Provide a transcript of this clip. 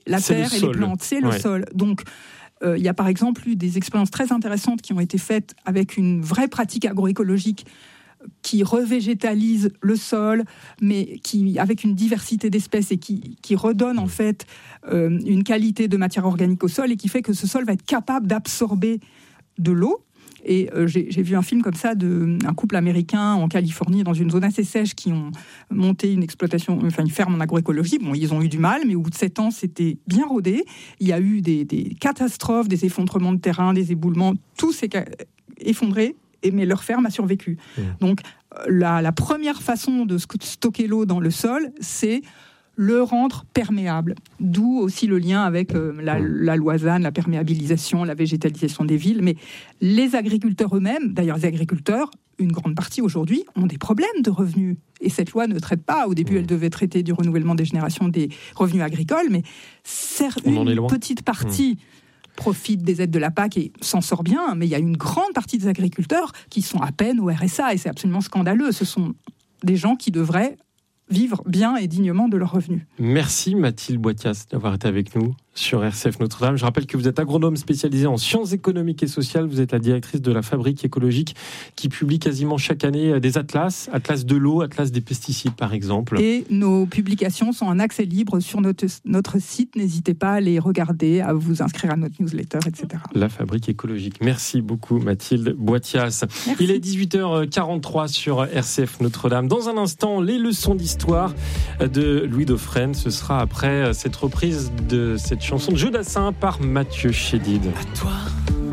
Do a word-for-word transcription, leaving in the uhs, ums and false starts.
la c'est terre et les plantes, c'est le ouais. sol. Donc, euh, il y a par exemple eu des expériences très intéressantes qui ont été faites avec une vraie pratique agroécologique qui revégétalise le sol, mais qui, avec une diversité d'espèces et qui, qui redonne en fait euh, une qualité de matière organique au sol et qui fait que ce sol va être capable d'absorber de l'eau. Et euh, j'ai, j'ai vu un film comme ça d'un couple américain en Californie, dans une zone assez sèche, qui ont monté une exploitation, enfin une ferme en agroécologie. Bon, ils ont eu du mal, mais au bout de sept ans, c'était bien rodé. Il y a eu des, des catastrophes, des effondrements de terrain, des éboulements, tout s'est effondré. Mais leur ferme a survécu. Mmh. Donc, la, la première façon de stocker l'eau dans le sol, c'est le rendre perméable. D'où aussi le lien avec euh, la, la loisane, la perméabilisation, la végétalisation des villes. Mais les agriculteurs eux-mêmes, d'ailleurs les agriculteurs, une grande partie aujourd'hui, ont des problèmes de revenus. Et cette loi ne traite pas. Au début, mmh. elle devait traiter du renouvellement des générations des revenus agricoles, mais sert une petite partie... Mmh. profite des aides de la P A C et s'en sort bien, mais il y a une grande partie des agriculteurs qui sont à peine au R S A et c'est absolument scandaleux. Ce sont des gens qui devraient vivre bien et dignement de leurs revenus. Merci Mathilde Boithias d'avoir été avec nous sur R C F Notre-Dame. Je rappelle que vous êtes agronome spécialisée en sciences économiques et sociales. Vous êtes la directrice de la Fabrique écologique qui publie quasiment chaque année des atlas, atlas de l'eau, atlas des pesticides par exemple. Et nos publications sont en accès libre sur notre, notre site. N'hésitez pas à les regarder, à vous inscrire à notre newsletter, et cetera. La Fabrique écologique. Merci beaucoup Mathilde Boithias. Merci. Il est dix-huit heures quarante-trois sur R C F Notre-Dame. Dans un instant, les leçons d'histoire de Louis Dauphren. Ce sera après cette reprise de cette chanson de Jeu d'Assin par Mathieu Chédid. À toi.